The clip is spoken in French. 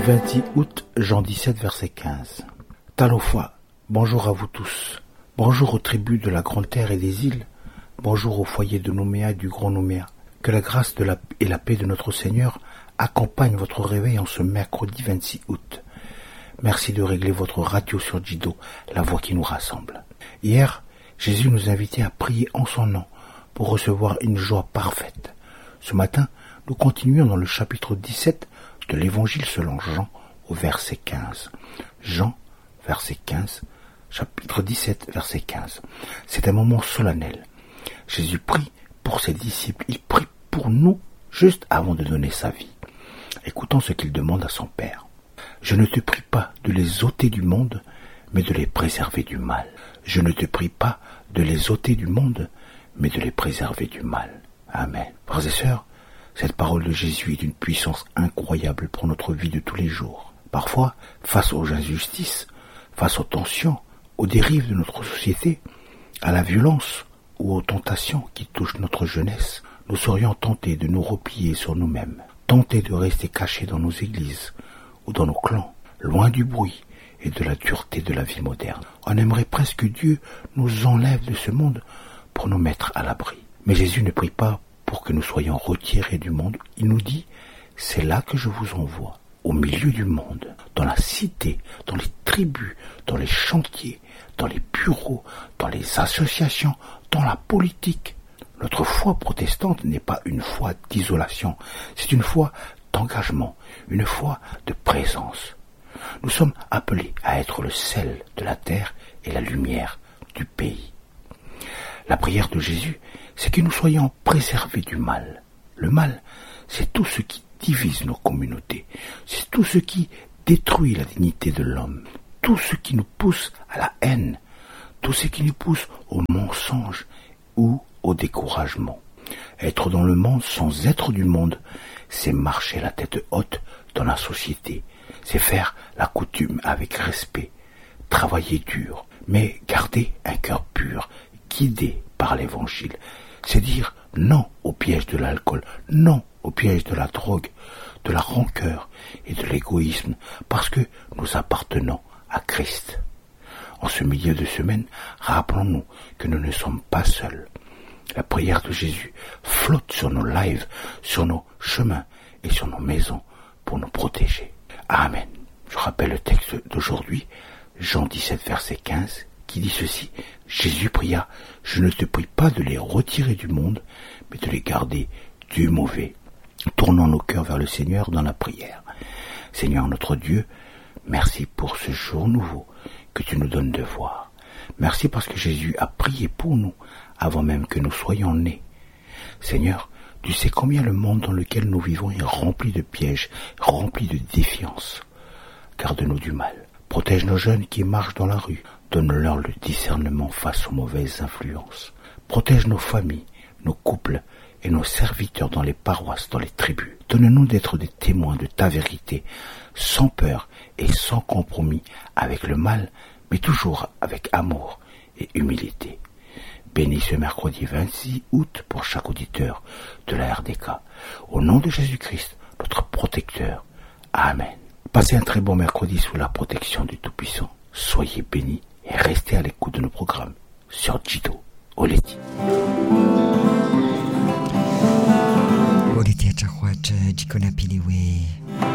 26 août, Jean 17, verset 15. Talofa, bonjour à vous tous. Bonjour aux tribus de la grande terre et des îles. Bonjour au foyer de Nouméa et du grand Nouméa. Que la grâce et la paix de notre Seigneur accompagnent votre réveil en ce mercredi 26 août. Merci de régler votre radio sur Jido, la voix qui nous rassemble. Hier, Jésus nous invitait à prier en son nom pour recevoir une joie parfaite. Ce matin, nous continuons dans le chapitre 17 de l'Évangile selon Jean au verset 15. Jean, verset 15, chapitre 17, verset 15. C'est un moment solennel. Jésus prie pour ses disciples. Il prie pour nous juste avant de donner sa vie. Écoutons ce qu'il demande à son Père. Je ne te prie pas de les ôter du monde, mais de les préserver du mal. Je ne te prie pas de les ôter du monde, mais de les préserver du mal. Amen. Frères et sœurs, cette parole de Jésus est d'une puissance incroyable pour notre vie de tous les jours. Parfois, face aux injustices, face aux tensions, aux dérives de notre société, à la violence ou aux tentations qui touchent notre jeunesse, nous serions tentés de nous replier sur nous-mêmes, tentés de rester cachés dans nos églises ou dans nos clans, loin du bruit et de la dureté de la vie moderne. On aimerait presque que Dieu nous enlève de ce monde pour nous mettre à l'abri. Mais Jésus ne prie pas pour que nous soyons retirés du monde. Il nous dit, c'est là que je vous envoie, au milieu du monde, dans la cité, dans les tribus, dans les chantiers, dans les bureaux, dans les associations, dans la politique. Notre foi protestante n'est pas une foi d'isolation, c'est une foi d'engagement, une foi de présence. Nous sommes appelés à être le sel de la terre et la lumière du pays. La prière de Jésus, c'est que nous soyons préservés du mal. Le mal, c'est tout ce qui divise nos communautés, c'est tout ce qui détruit la dignité de l'homme, tout ce qui nous pousse à la haine, tout ce qui nous pousse au mensonge ou au découragement. Être dans le monde sans être du monde, c'est marcher la tête haute dans la société, c'est faire la coutume avec respect, travailler dur, mais garder un cœur pur, guidé par l'Évangile. C'est dire non au piège de l'alcool, non au piège de la drogue, de la rancœur et de l'égoïsme, parce que nous appartenons à Christ. En ce milieu de semaine, rappelons-nous que nous ne sommes pas seuls. La prière de Jésus flotte sur nos lives, sur nos chemins et sur nos maisons pour nous protéger. Amen. Je rappelle le texte d'aujourd'hui, Jean 17, verset 15, qui dit ceci. Jésus pria, je ne te prie pas de les retirer du monde, mais de les garder du mauvais. Tournons nos cœurs vers le Seigneur dans la prière. Seigneur notre Dieu, merci pour ce jour nouveau que tu nous donnes de voir. Merci parce que Jésus a prié pour nous avant même que nous soyons nés. Seigneur, tu sais combien le monde dans lequel nous vivons est rempli de pièges, rempli de défiance. Garde-nous du mal. Protège nos jeunes qui marchent dans la rue. Donne-leur le discernement face aux mauvaises influences. Protège nos familles, nos couples et nos serviteurs dans les paroisses, dans les tribus. Donne-nous d'être des témoins de ta vérité, sans peur et sans compromis avec le mal, mais toujours avec amour et humilité. Bénis ce mercredi 26 août pour chaque auditeur de la RDK. Au nom de Jésus-Christ, notre protecteur. Amen. Passez un très bon mercredi sous la protection du Tout-Puissant. Soyez bénis et restez à l'écoute de nos programmes sur Jido. Oleti. Oleti achahwat jikona piliwe.